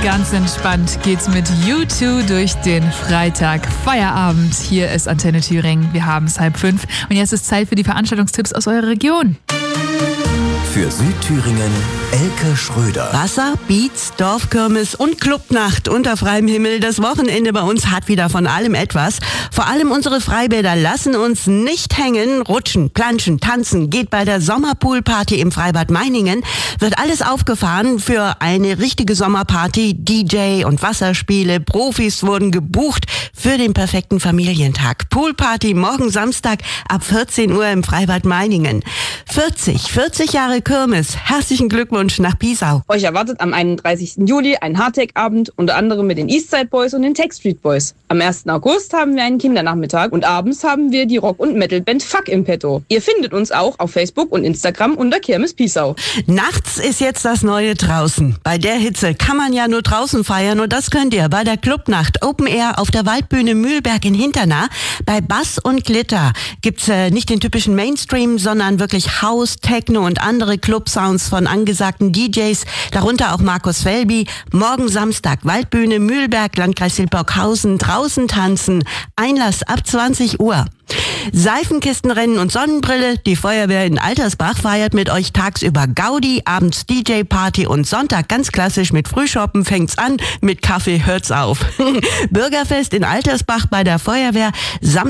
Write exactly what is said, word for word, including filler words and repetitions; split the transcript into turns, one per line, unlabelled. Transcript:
Ganz entspannt geht's mit U zwei durch den Freitag Feierabend. Hier ist Antenne Thüringen. Wir haben es halb fünf und jetzt ist Zeit für die Veranstaltungstipps aus eurer Region.
Für Südthüringen Elke Schröder.
Wasser, Beats, Dorfkirmes und Clubnacht unter freiem Himmel. Das Wochenende bei uns hat wieder von allem etwas. Vor allem unsere Freibäder lassen uns nicht hängen. Rutschen, planschen, tanzen geht bei der Sommerpoolparty im Freibad Meiningen. Wird alles aufgefahren für eine richtige Sommerparty. D J und Wasserspiele, Profis wurden gebucht für den perfekten Familientag. Poolparty morgen Samstag ab vierzehn Uhr im Freibad Meiningen. vierzig, vierzig Jahre Kirmes. Herzlichen Glückwunsch nach Piesau.
Euch erwartet am einunddreißigsten Juli ein Hardtech-Abend, unter anderem mit den Eastside Boys und den Tech Street Boys. Am ersten August haben wir einen Kindernachmittag und abends haben wir die Rock- und Metalband Fuck im Petto. Ihr findet uns auch auf Facebook und Instagram unter Kirmes Piesau.
Nachts ist jetzt das Neue draußen. Bei der Hitze kann man ja nur draußen feiern und das könnt ihr bei der Clubnacht Open Air auf der Waldbühne Mühlberg in Hinternah. Bei Bass und Glitter gibt's äh, nicht den typischen Mainstream, sondern wirklich House, Techno und andere Club-Sounds von angesagten D Js, darunter auch Markus Felby. Morgen Samstag, Waldbühne Mühlberg, Landkreis Hildburghausen, draußen tanzen. Einlass ab zwanzig Uhr. Seifenkistenrennen und Sonnenbrille. Die Feuerwehr in Altersbach feiert mit euch tagsüber Gaudi, abends D J-Party und Sonntag ganz klassisch mit Frühschoppen fängt's an, mit Kaffee hört's auf. Bürgerfest in Altersbach bei der Feuerwehr. Samstag